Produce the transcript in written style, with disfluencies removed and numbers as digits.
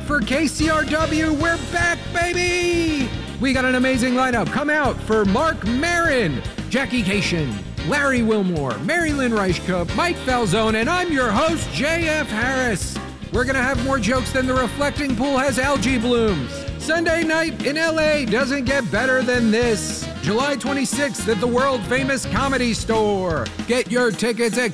for KCRW. We're back, baby! We got an amazing lineup. Come out for Mark Maron, Jackie Cation, Larry Wilmore, Mary Lynn Reichkup, Mike Falzone, and I'm your host, JF Harris. We're gonna have more jokes than the reflecting pool has algae blooms. Sunday night in LA doesn't get better than this. July 26th at the world-famous Comedy Store. Get your tickets at